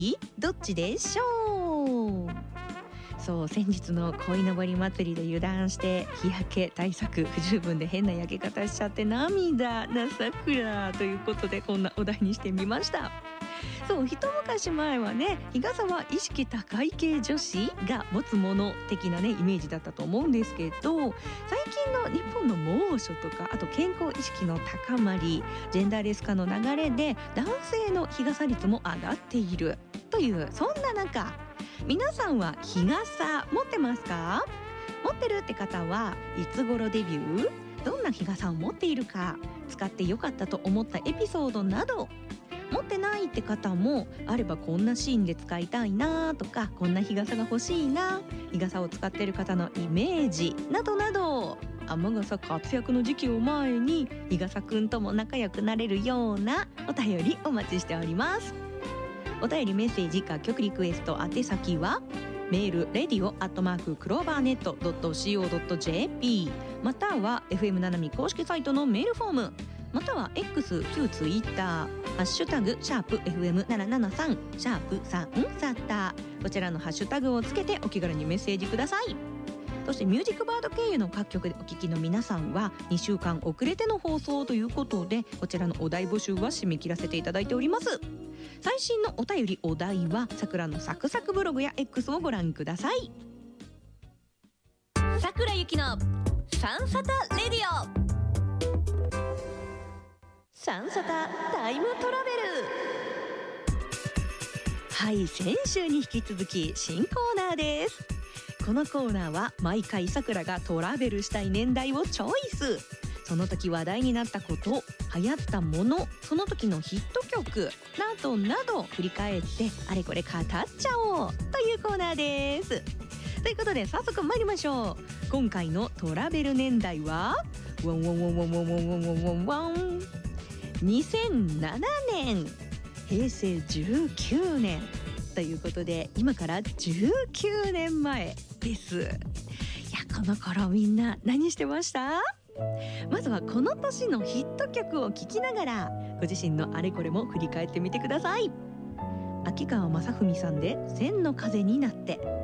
どっちでしょう。そう、先日の鯉のぼり祭りで油断して日焼け対策不十分で変な焼け方しちゃって涙なさくらということで、こんなお題にしてみました。そう、一昔前はね、日傘は意識高い系女子が持つもの的なねイメージだったと思うんですけど、最近の日本の猛暑とか、あと健康意識の高まり、ジェンダーレス化の流れで男性の日傘率も上がっているという、そんな中、皆さんは日傘持ってますか？持ってるって方はいつ頃デビュー？どんな日傘を持っているか、使ってよかったと思ったエピソードなど、持ってないって方もあればこんなシーンで使いたいなとか、こんな日傘が欲しいな、日傘を使っている方のイメージなどなど、雨傘活躍の時期を前に日傘くんとも仲良くなれるようなお便りお待ちしております。お便りメッセージ楽曲リクエスト宛先はメール radio@clovernet.co.jp または FM ななみ公式サイトのメールフォーム、または X 旧ツイッターハッシュタグ#FM773 3サタ、こちらのハッシュタグをつけてお気軽にメッセージください。そしてミュージックバード経由の各局でお聞きの皆さんは2週間遅れての放送ということで、こちらのお題募集は締め切らせていただいております。最新のお便りお題はさくらのサクサクブログや X をご覧ください。さくらゆきのサンサタレディオ、サンサタタイムトラベル。はい、先週に引き続き新コーナーです。このコーナーは毎回さくらがトラベルしたい年代をチョイス。その時話題になったこと、流行ったもの、その時のヒット曲などなど振り返ってあれこれ語っちゃおうというコーナーです。ということで早速参りましょう。今回のトラベル年代はワンワンワンワンワンワンワンワンワン2007年、平成19年ということで、今から19年前です。いや、この頃みんな何してました？まずはこの年のヒット曲を聴きながらご自身のあれこれも振り返ってみてください。秋川雅史さんで千の風になって。